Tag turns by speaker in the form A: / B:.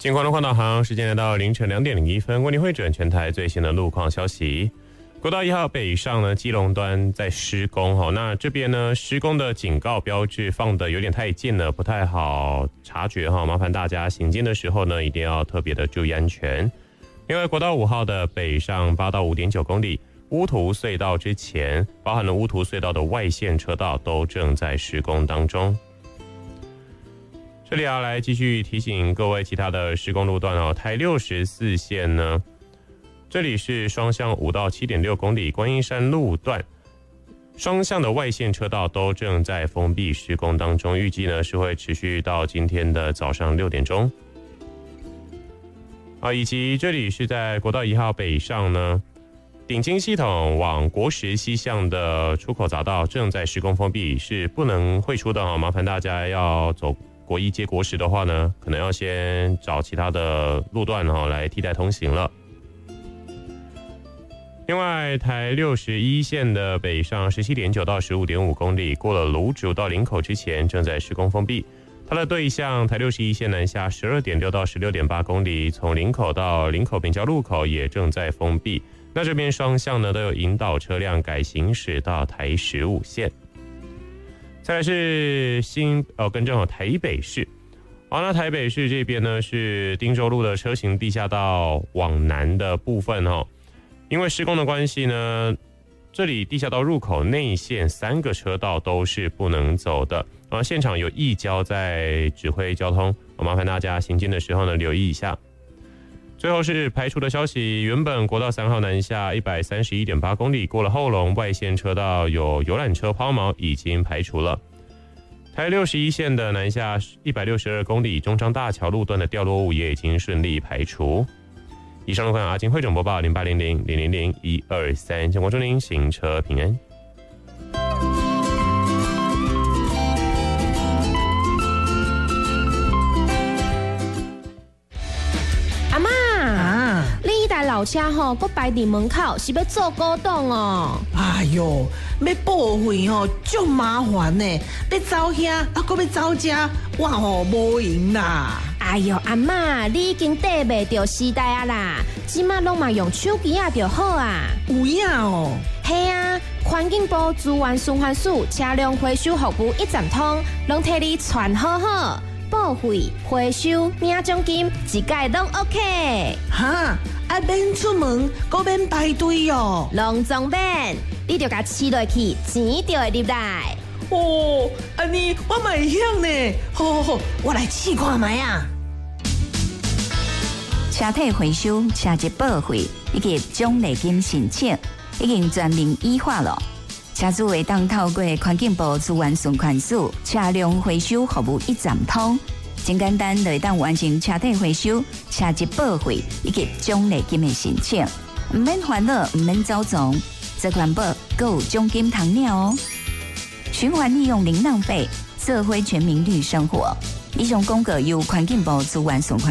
A: 金广东广导航，时间来到凌晨2点01分，为您汇整全台最新的路况消息。国道1号北上呢，基隆端在施工，那这边呢施工的警告标志放的有点太近了，不太好察觉，麻烦大家行进的时候呢，一定要特别的注意安全。另外，国道5号的北上8到5.9公里，乌涂隧道之前，包含了乌涂隧道的外线车道都正在施工当中。这里要来继续提醒各位其他的施工路段台64线呢，这里是双向5到7.6公里，观音山路段双向的外线车道都正在封闭施工当中，预计呢是会持续到今天的早上6点钟。以及这里是在国道1号北上呢，顶金系统往国十西向的出口匝道正在施工封闭，是不能汇出的，麻烦大家要走国一接国十的话呢，可能要先找其他的路段来替代通行了。另外，台61线的北上17.9到15.5公里，过了芦竹到林口之前正在施工封闭。它的对向台61线南下12.6到16.8公里，从林口到林口平交路口也正在封闭。那这边双向呢都有引导车辆改行驶到台15线。再来是台北市，那台北市这边呢是汀州路的车行地下道往南的部分因为施工的关系呢，这里地下道入口内线3个车道都是不能走的，现场有义交在指挥交通，麻烦大家行进的时候呢留意一下。最后是排除的消息，原本国道3号南下131.8公里，过了后龙外线车道有游览车抛锚，已经排除了。台61线的南下162公里，中彰大桥路段的掉落物也已经顺利排除。以上路况阿金汇总播报0800000123，全国祝您行车平安。
B: 老车搁摆伫门口，是要做古董哦。
C: 哎哟，要报废足麻烦呢，要走遐，搁要走这，我无闲啦。
B: 哎哟，阿嬷，你已经跟袂着时代啊啦，即马拢嘛用手机啊就好啊。
C: 有影哦。
B: 嘿啊，环境部资源循环署车辆回收服务一站通，拢替你传好好。报废、回收、领奖金，一概拢 OK。
C: 哈，免出门，搁免排队哦。
B: 拢总免，你就甲饲落去，钱就会入来。
C: 哦，安尼我嘛会晓呢。好，我来试看卖啊。
D: 车体回收、车籍报废以及奖励金申请，已经全面依法了。车主会当透过环境部资源循环署车辆回收服务一站通，真简单就会当完成车体回收、车籍报废以及奖励金的申请，唔免烦恼，唔免走总，这环保更有奖金通领哦。循环利用零浪费，社会全民绿生活。以上广告由环境部资源循环